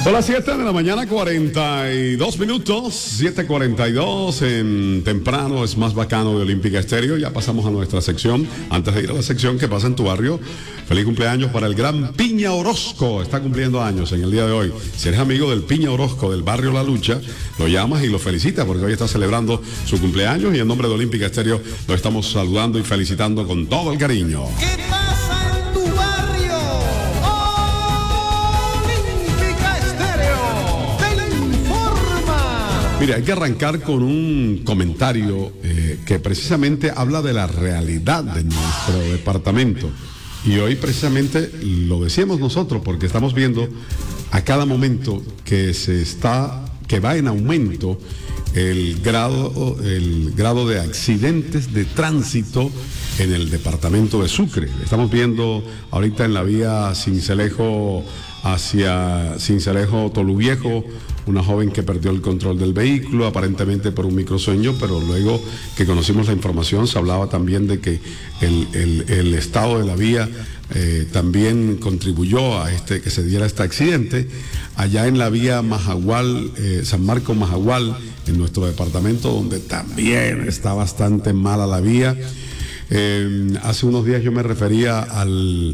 Son las 7 de la mañana, 42 minutos, 7:42 en temprano, es más bacano de Olímpica Estéreo. Ya pasamos a nuestra sección. Antes de ir a la sección que pasa en tu barrio, feliz cumpleaños para el gran Piña Orozco. Está cumpliendo años en el día de hoy. Si eres amigo del Piña Orozco del barrio La Lucha, lo llamas y lo felicitas porque hoy está celebrando su cumpleaños y en nombre de Olímpica Estéreo lo estamos saludando y felicitando con todo el cariño. ¿Qué pasa en tu barrio? Olímpica Estéreo te informa. Mira, hay que arrancar con un comentario que precisamente habla de la realidad de nuestro departamento. Y hoy precisamente lo decíamos nosotros porque estamos viendo a cada momento que va en aumento el grado de accidentes de tránsito en el departamento de Sucre. Estamos viendo ahorita en la vía Sincelejo hacia Sincelejo Toluviejo, una joven que perdió el control del vehículo, aparentemente por un microsueño, pero luego que conocimos la información se hablaba también de que el estado de la vía también contribuyó a que se diera este accidente. Allá en la vía Majagual, San Marcos Majagual, en nuestro departamento, donde también está bastante mala la vía. Hace unos días yo me refería al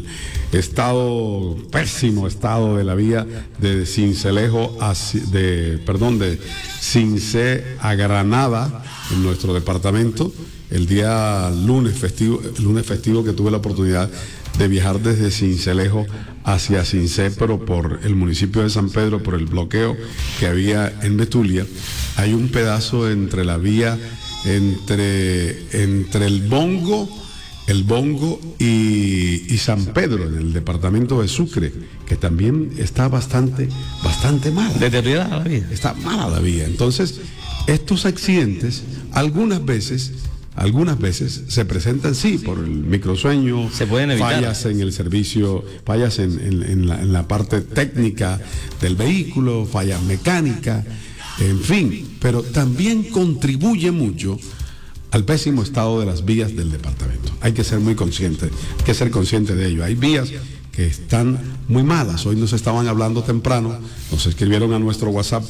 pésimo estado de la vía de Sincelejo de Cincé a Granada en nuestro departamento el día lunes festivo que tuve la oportunidad de viajar desde Sincelejo hacia Cincé, pero por el municipio de San Pedro, por el bloqueo que había en Betulia. Hay un pedazo entre la vía entre el Bongo y San Pedro, en el departamento de Sucre, que también está bastante mal. Deteriorada la vía. Está mala la vía. Entonces, estos accidentes, algunas veces se presentan, sí, por el microsueño, se pueden evitar. Fallas en el servicio, fallas en la parte técnica del vehículo, fallas mecánicas, en fin, pero también contribuye mucho al pésimo estado de las vías del departamento. Hay que ser muy consciente, de ello. Hay vías que están muy malas. Hoy nos estaban hablando temprano, nos escribieron a nuestro WhatsApp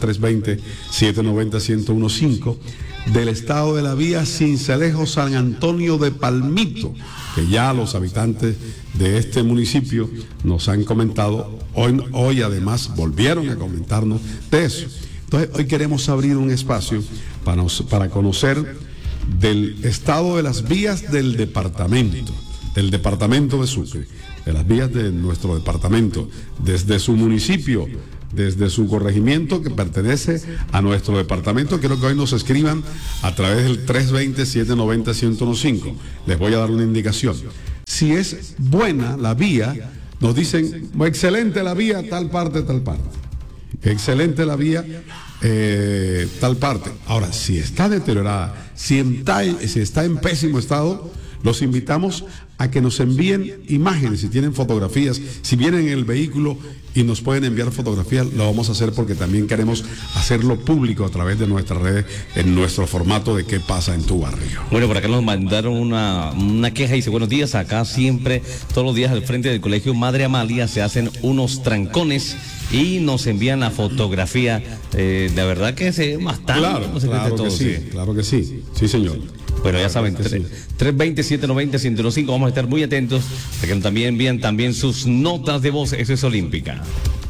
320-790-1015 del estado de la vía Sincelejo San Antonio de Palmito, que ya los habitantes de este municipio nos han comentado. Hoy además volvieron a comentarnos de eso. Entonces hoy queremos abrir un espacio para conocer del estado de las vías del departamento de Sucre, de las vías de nuestro departamento, desde su municipio, desde su corregimiento que pertenece a nuestro departamento. Quiero que hoy nos escriban a través del 320-790-1015. Les voy a dar una indicación. Si es buena la vía, nos dicen, excelente la vía, tal parte. Excelente la vía, tal parte. Ahora, si está deteriorada, si está en pésimo estado, los invitamos a que nos envíen imágenes, si tienen fotografías, si vienen en el vehículo y nos pueden enviar fotografías, lo vamos a hacer porque también queremos hacerlo público a través de nuestras redes, en nuestro formato de qué pasa en tu barrio. Bueno, por acá nos mandaron una queja y dice, buenos días, acá siempre, todos los días al frente del colegio Madre Amalia se hacen unos trancones y nos envían la fotografía, de verdad que se ve bastante. Claro que sí, sí señor. Bueno, ya saben, 320-790-1015, vamos a estar muy atentos, para que también envíen también sus notas de voz. Eso es Olímpica.